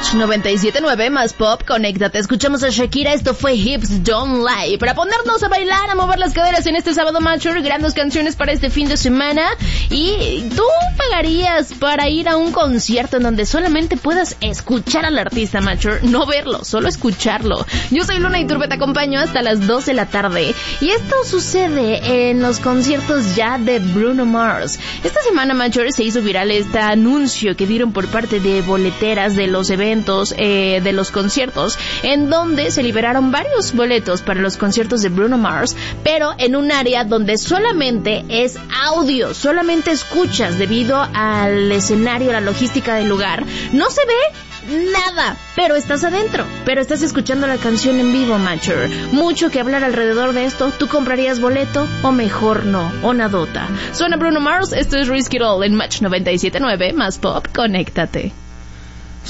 Match 97.9 más pop, conéctate. Escuchamos a Shakira, esto fue Hips Don't Lie. Para ponernos a bailar, a mover las caderas en este sábado, Matcher, grandes canciones para este fin de semana. Y tú pagarías para ir a un concierto en donde solamente puedas escuchar al artista, Matcher, no verlo, solo escucharlo. Yo soy Luna Iturbe, te acompaño hasta las 2 de la tarde. Y esto sucede en los conciertos ya de Bruno Mars. Esta semana, Matcher, se hizo viral este anuncio que dieron por parte de boleteras de los eventos, de los conciertos, en donde se liberaron varios boletos para los conciertos de Bruno Mars, pero en un área donde solamente es audio, solamente escuchas debido al escenario, la logística del lugar. No se ve nada, pero estás adentro, pero estás escuchando la canción en vivo, Matcher. Mucho que hablar alrededor de esto. ¿Tú comprarías boleto o mejor no? O nadota. Suena Bruno Mars, esto es Risk It All en Match 97.9 más pop, conéctate.